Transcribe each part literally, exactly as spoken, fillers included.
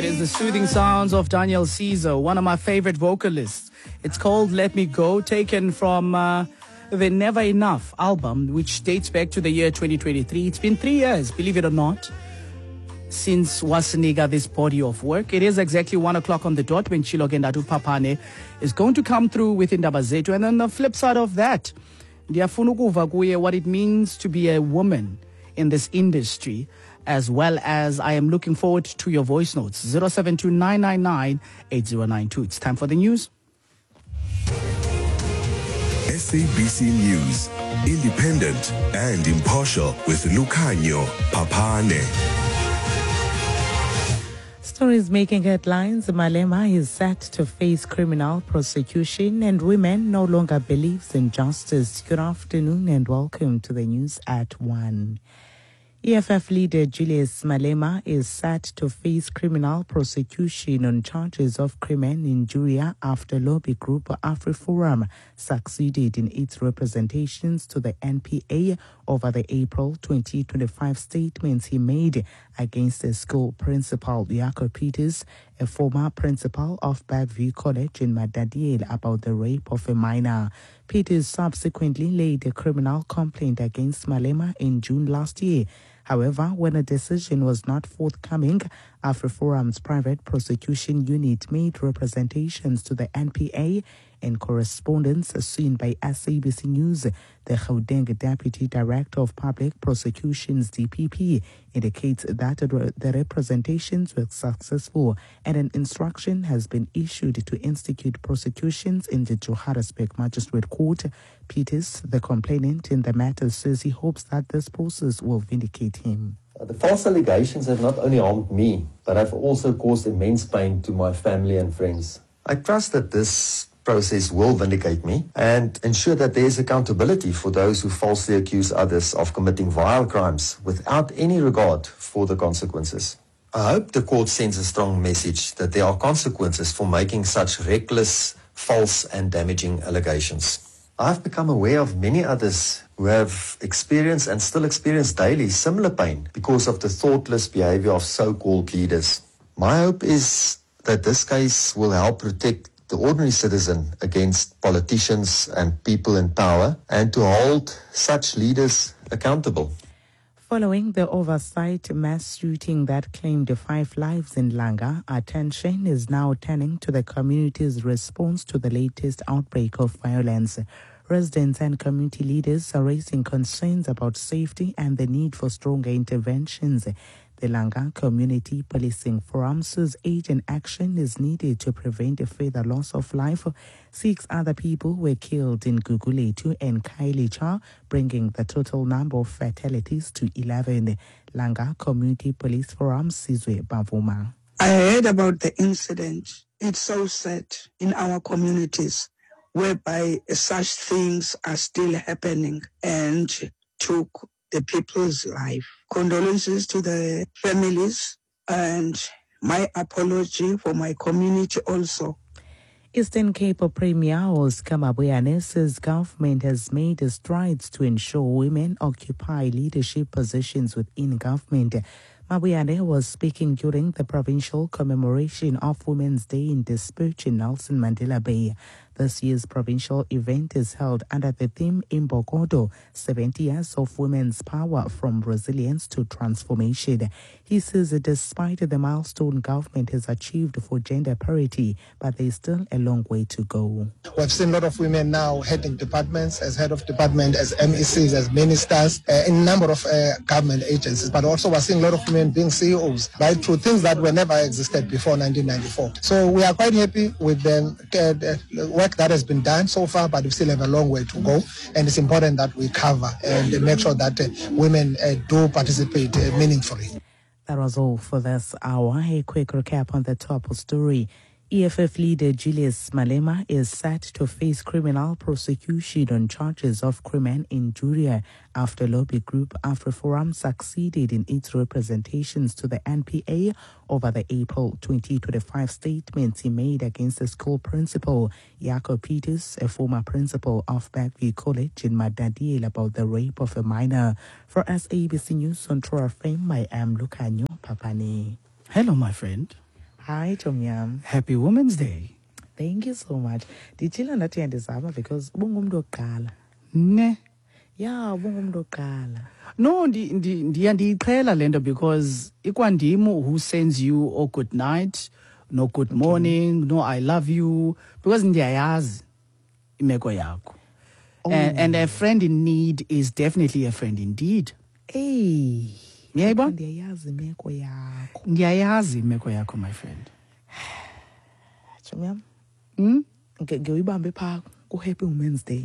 It is the soothing sounds of Daniel Caesar, one of my favorite vocalists. It's called Let Me Go, taken from uh, the Never Enough album, which dates back to the year twenty twenty-three. It's been three years, believe it or not, since Wasiniga this body of work. It is exactly one o'clock on the dot when Chilogendatu Papane is going to come through with Indaba Zethu. And on the flip side of that, ndiyafuna ukuva kuye what it means to be a woman in this industry, as well as I am looking forward to your voice notes. zero seven two nine nine nine eight zero nine two. It's time for the news. S A B C News, independent and impartial with Lukhanyo Papane. Stories making headlines. Malema is set to face criminal prosecution and women no longer believes in justice. Good afternoon and welcome to the news at one. E F F leader Julius Malema is set to face criminal prosecution on charges of crimen injuria after lobby group AfriForum succeeded in its representations to the N P A over the April twenty twenty-five statements he made against the school principal, Jaco Peters, a former principal of Bergview College in Madadiel, about the rape of a minor. Peters subsequently laid a criminal complaint against Malema in June last year. However, when a decision was not forthcoming, AfriForum's private prosecution unit made representations to the N P A. In correspondence seen by S A B C News, the Gauteng Deputy Director of Public Prosecutions, D P P, indicates that the representations were successful and an instruction has been issued to institute prosecutions in the Johannesburg Magistrate Court. Peters, the complainant in the matter, says he hopes that this process will vindicate him. The false allegations have not only harmed me, but have also caused immense pain to my family and friends. I trust that this process will vindicate me and ensure that there is accountability for those who falsely accuse others of committing vile crimes without any regard for the consequences. I hope the court sends a strong message that there are consequences for making such reckless, false and damaging allegations. I've become aware of many others who have experienced and still experience daily similar pain because of the thoughtless behavior of so-called leaders. My hope is that this case will help protect the ordinary citizen against politicians and people in power, and to hold such leaders accountable. Following the oversight mass shooting that claimed five lives in Langa, attention is now turning to the community's response to the latest outbreak of violence. Residents and community leaders are raising concerns about safety and the need for stronger interventions. The Langa Community Policing Forum says urgent action is needed to prevent a further loss of life. Six other people were killed in Guguletu and Kailicha, bringing the total number of fatalities to eleven. Langa Community Police Forum, Sizwe Bavuma. I heard about the incident. It's so sad in our communities, whereby such things are still happening and took the people's life. Condolences to the families and my apology for my community also. Eastern Cape Premier Oscar Mabuyane says government has made strides to ensure women occupy leadership positions within government. Mabuyane was speaking during the provincial commemoration of Women's Day in Dispatch in Nelson Mandela Bay. This year's provincial event is held under the theme Imbokodo, seventy years of women's power from resilience to transformation. He says that despite the milestone government has achieved for gender parity, but there is still a long way to go. We've seen a lot of women now heading departments, as head of department, as M E Cs, as ministers, uh, in a number of uh, government agencies, but also we're seeing a lot of women being C E Os, right, through things that were never existed before nineteen ninety-four. So we are quite happy with the, uh, the work that has been done so far, but we still have a long way to go, and it's important that we cover and make sure that uh, women uh, do participate uh, meaningfully. That was all for this hour. A quick recap on the top story. E F F leader Julius Malema is set to face criminal prosecution on charges of crimen injuria after lobby group AfriForum succeeded in its representations to the N P A over the April twenty twenty-five statements he made against the school principal, Jaco Peters, a former principal of Bergview College in Madadiel, about the rape of a minor. For S A B C News on True F M, I am Lukhanyo Papane. Hello, my friend. Hi, Chomyam. Happy Women's Day. Thank you so much. Ndichila ndathi yandizama because ubungumntu wokuqala. Ne. Yeah, ubungumntu wokuqala. No, ndi ndi ndiya ndiyiqhela lento because ikwandimu who sends you oh good night, no good morning, no I love you because ndiyayazi imeko yakho. And, and a friend in need is definitely a friend indeed. Hey. Ngiyayibona? Ndiyayazi imeko yakho. Ndiyayazi imeko yakho, my friend. Chomyam. Hmm? Ngiyibambe pha ku Happy Women's Day.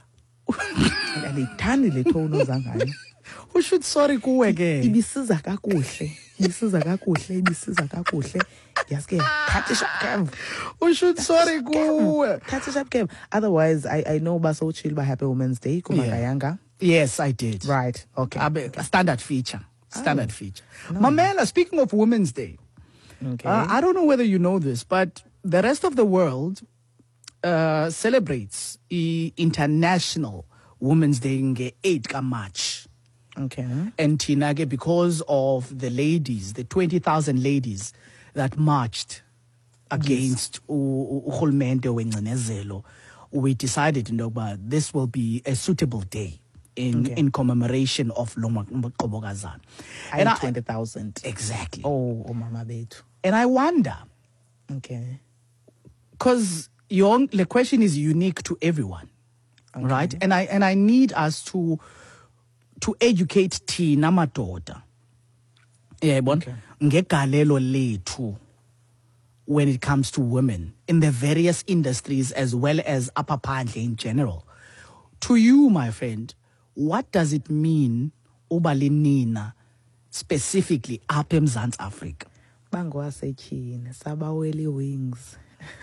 Andiyithandi le tone ozangayo. Usho sorry kuwe ke. Ibisiza kakuhle. Ibisiza kakuhle, ibisiza kakuhle. Yaske thatha ishapkev. Usho sorry kuwe. Thatha ishapkev. Otherwise I I know baso chill by Happy Women's Day kumakayanga. Yes, I did. Right. Okay. A standard feature. Standard Oh. feature. No. Mamela, speaking of Women's Day, Okay. uh, I don't know whether you know this, but the rest of the world uh, celebrates the International Women's Day nge eighth of March. Okay. And Tinage, because of the ladies, the twenty thousand ladies that marched against uRhulumente wengcinezelo, we decided that this will be a suitable day in, Okay. in commemoration of Loma Qobokazana. And I- twenty thousand. Exactly. Oh, oh mama bethu. And I wonder, Okay. because your the question is unique to everyone, right? And I and I need us to to educate Tina madoda. Yeah, Okay. ngegalelo lethu when it comes to women in the various industries as well as upper phandle in general. To you, my friend, what does it mean ubalinina specifically up in Mzansi Africa? Bangwasetyhini sabaweli wings.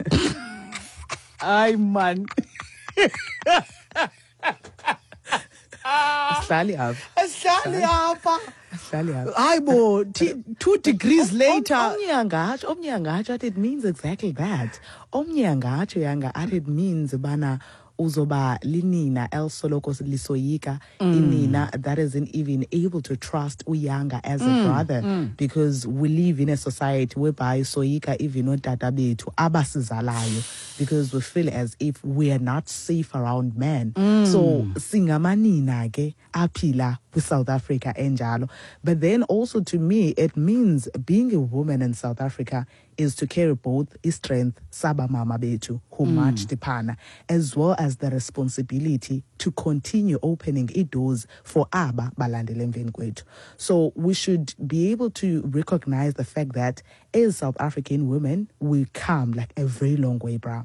Ay man. Sihlali apha. Asihlali apha. Sihlali apha. Hayi bo, t- two degrees later. Omnye angatsho, omnye angatsho athi it means exactly that. Omnye angatsho yanga athi it means bana uzoba linina elsoloko lisoyika inina that isn't even able to trust uyanga as a brother because we live in a society whereby soyika even otata bethu abasizalayo because we feel as if we are not safe around men. So singamanina ke aphila with South Africa enjalo. But then also to me it means being a woman in South Africa is to carry both strength saba mama bethu who marched phana as well as the responsibility to continue opening doors for aba balandela emveni kwethu. So we should be able to recognize the fact that as South African women we come like a very long way, bra.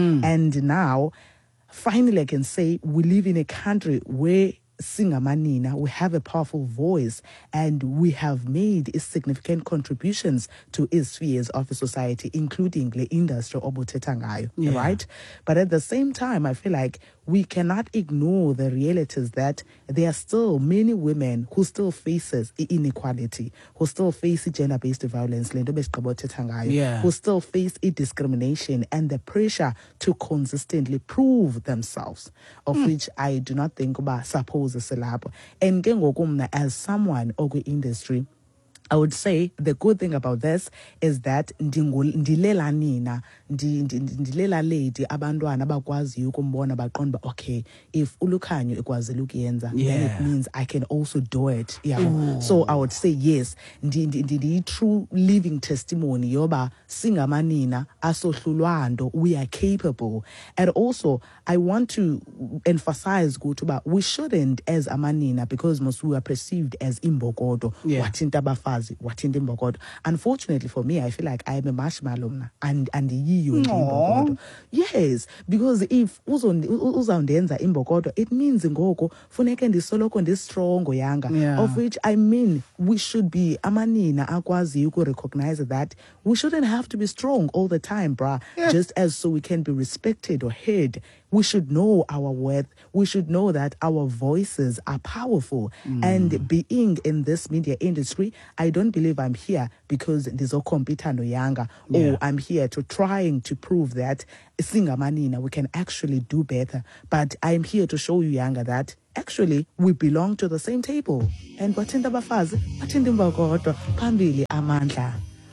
And now finally I can say we live in a country where singamanina, we have a powerful voice and we have made significant contributions to its spheres of the society, including the industry obuthetha ngayo, Yeah. right? But at the same time, I feel like we cannot ignore the realities that there are still many women who still faces inequality, who still face gender-based violence, le nto besigqibothetha ngayo, Yeah. who still face discrimination and the pressure to consistently prove themselves, of which I do not think about suppose selapho. And ke ngoku mna as someone okwi-industry, I would say the good thing about this is that ndingu- ndilela nina, ndi- ndi- ndi- ndilela lady abantwana abakwaziyo ukumbona baqonda uba, okay, if uLukhanyo ekwazile ukuyenza, then Yeah. it means I can also do it. Yeah. So I would say yes, ndi- ndi- ndi- ndi- true living testimony yoba singamanina asohlulwa nto, we are capable. And also I want to emphasize ukuthi uba we shouldn't as amanina, because most we are perceived as imbokodo, Yeah. wathinta abafazi, wathinta imbokodo. Unfortunately for me, I feel like I am a marshmallow mna, and and yiyo nje imbokodo. Yes, because if uzondi- u- uzawundenza imbokodo, it means ngoko funeke ndisoloko ndistrongo yanga, Yeah. of which I mean we should be amanina akwaziyo to recognize that we shouldn't have to be strong all the time, bruh, just as so we can be respected or heard. We should know our worth. We should know that our voices are powerful. And being in this media industry, I don't believe I'm here because ndizokompita no yanga, Yeah. or I'm here to trying to prove that singamanina we can actually do better. But I'm here to show you yanga that actually we belong to the same table. And bathinta abafazi, bathinta imbokodo, phambili amandla.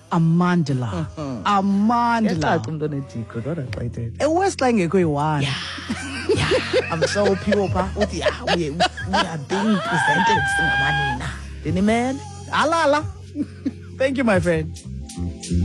Amandla. Amandla. Yacaca umntwana eDikro, kodwa xa ithetha. eWest xa ingekho iyi-one. Yeah, I'm so pure pa. Uthi yeah, we we are being presented singamanina. Dini man. Alala. Thank you, my friend.